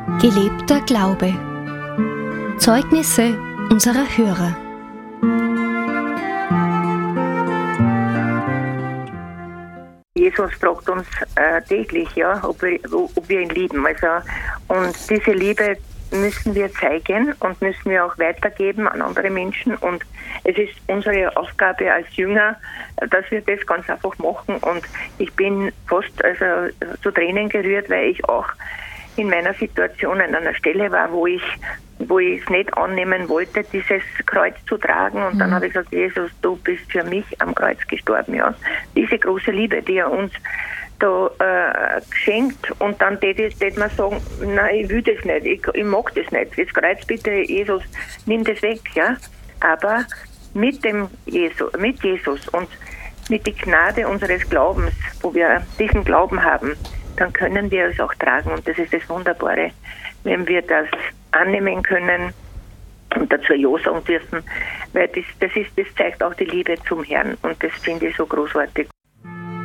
Gelebter Glaube. Zeugnisse unserer Hörer. Jesus fragt uns täglich, ja, ob wir ihn lieben. Und diese Liebe müssen wir zeigen und müssen wir auch weitergeben an andere Menschen. Und es ist unsere Aufgabe als Jünger, dass wir das ganz einfach machen. Und ich bin fast zu Tränen gerührt, weil ich auch in meiner Situation an einer Stelle war, wo ich es nicht annehmen wollte, dieses Kreuz zu tragen. Und dann habe ich gesagt, Jesus, du bist für mich am Kreuz gestorben. Ja. Diese große Liebe, die er uns da geschenkt, und dann tät man sagen, nein, ich will das nicht, ich mag das nicht. Das Kreuz, bitte, Jesus, nimm das weg. Ja. Aber mit Jesus und mit der Gnade unseres Glaubens, wo wir diesen Glauben haben, dann können wir es auch tragen. Und das ist das Wunderbare, wenn wir das annehmen können und dazu Ja sagen dürfen, weil das zeigt auch die Liebe zum Herrn. Und das finde ich so großartig.